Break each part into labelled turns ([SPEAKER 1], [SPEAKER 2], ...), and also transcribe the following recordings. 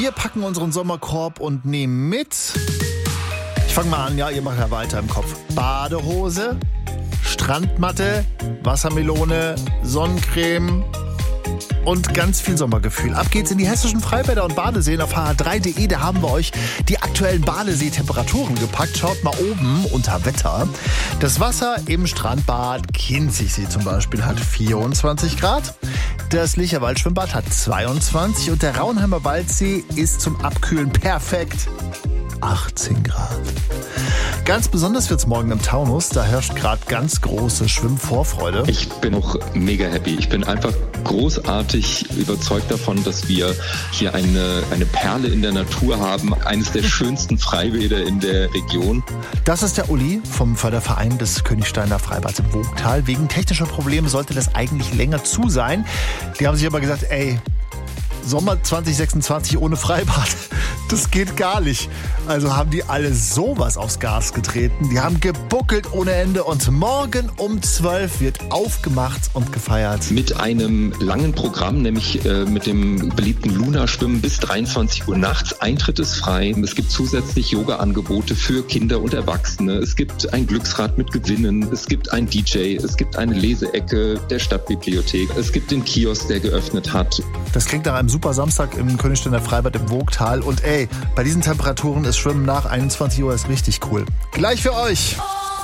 [SPEAKER 1] Wir packen unseren Sommerkorb und nehmen mit. Ich fange mal an, ja, ihr macht ja weiter im Kopf. Badehose, Strandmatte, Wassermelone, Sonnencreme und ganz viel Sommergefühl. Ab geht's in die hessischen Freibäder und Badeseen auf hr3.de. Da haben wir euch die aktuellen Badeseetemperaturen gepackt. Schaut mal oben unter Wetter. Das Wasser im Strandbad Kinzigsee zum Beispiel hat 24 Grad. Das Licherwald-Schwimmbad hat 22 und der Raunheimer Waldsee ist zum Abkühlen perfekt. 18 Grad. Ganz besonders wird's morgen im Taunus. Da herrscht gerade ganz große Schwimmvorfreude.
[SPEAKER 2] Ich bin auch mega happy. Ich bin einfach großartig überzeugt davon, dass wir hier eine Perle in der Natur haben. Eines der schönsten Freibäder in der Region.
[SPEAKER 1] Das ist der Uli vom Förderverein des Königsteiner Freibads im Wogtal. Wegen technischer Probleme sollte das eigentlich länger zu sein. Die haben sich aber gesagt, ey, Sommer 2026 ohne Freibad, das geht gar nicht. Also haben die alle sowas aufs Gas getreten. Die haben gebuckelt ohne Ende und morgen um 12 wird aufgemacht und gefeiert.
[SPEAKER 2] Mit einem langen Programm, nämlich mit dem beliebten Luna-Schwimmen bis 23 Uhr nachts. Eintritt ist frei. Es gibt zusätzlich Yoga-Angebote für Kinder und Erwachsene. Es gibt ein Glücksrad mit Gewinnen. Es gibt einen DJ. Es gibt eine Leseecke der Stadtbibliothek. Es gibt den Kiosk, der geöffnet hat.
[SPEAKER 1] Das klingt nach einem super Samstag im Königsteiner Freibad im Wogtal. Und ey, bei diesen Temperaturen ist Schwimmen nach 21 Uhr ist richtig cool. Gleich für euch.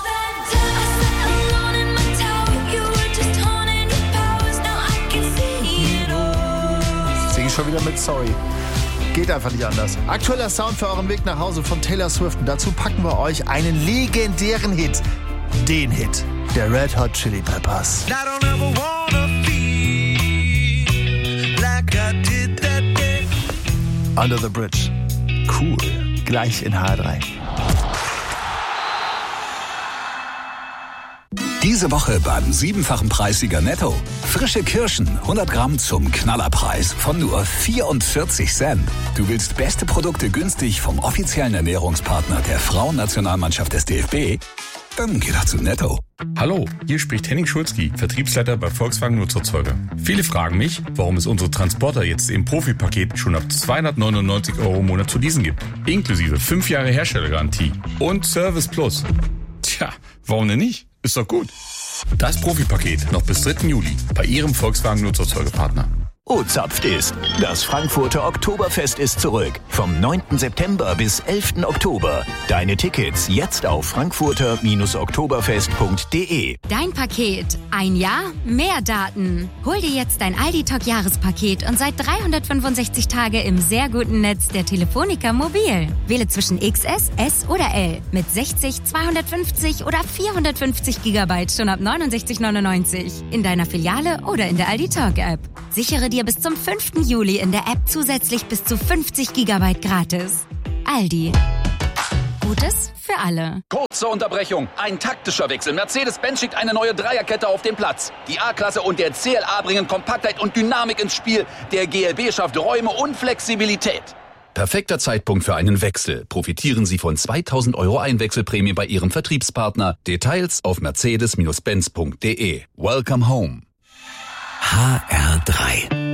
[SPEAKER 1] Sing ich schon wieder mit Sorry. Geht einfach nicht anders. Aktueller Sound für euren Weg nach Hause von Taylor Swift. Und dazu packen wir euch einen legendären Hit. Den Hit der Red Hot Chili Peppers. Under the Bridge. Cool. Gleich in HR3.
[SPEAKER 3] Diese Woche beim 7-fachen Preissieger Netto. Frische Kirschen, 100 Gramm zum Knallerpreis von nur 44 Cent. Du willst beste Produkte günstig vom offiziellen Ernährungspartner der Frauennationalmannschaft des DFB? Dann geh doch zu Netto.
[SPEAKER 4] Hallo, hier spricht Henning Schulzki, Vertriebsleiter bei Volkswagen Nutzerzeuger. Viele fragen mich, warum es unsere Transporter jetzt im Profipaket schon ab 299 € im Monat zu leasen gibt. Inklusive 5 Jahre Herstellergarantie und Service Plus. Tja, warum denn nicht? Ist doch gut. Das Profipaket noch bis 3. Juli bei Ihrem Volkswagen Nutzerzeugerpartner.
[SPEAKER 5] O-Zapft ist. Das Frankfurter Oktoberfest ist zurück. Vom 9. September bis 11. Oktober. Deine Tickets jetzt auf frankfurter-oktoberfest.de.
[SPEAKER 6] Dein Paket. Ein Jahr, mehr Daten. Hol dir jetzt dein Aldi-Talk-Jahrespaket und seit 365 Tage im sehr guten Netz der Telefonica Mobil. Wähle zwischen XS, S oder L. Mit 60, 250 oder 450 GB schon ab 69,99. In deiner Filiale oder in der Aldi-Talk-App. Sichere dir bis zum 5. Juli in der App zusätzlich bis zu 50 GB gratis. Aldi. Gutes für alle.
[SPEAKER 7] Kurze Unterbrechung. Ein taktischer Wechsel. Mercedes-Benz schickt eine neue Dreierkette auf den Platz. Die A-Klasse und der CLA bringen Kompaktheit und Dynamik ins Spiel. Der GLB schafft Räume und Flexibilität.
[SPEAKER 8] Perfekter Zeitpunkt für einen Wechsel. Profitieren Sie von 2.000 € Einwechselprämie bei Ihrem Vertriebspartner. Details auf mercedes-benz.de. Welcome home.
[SPEAKER 5] HR3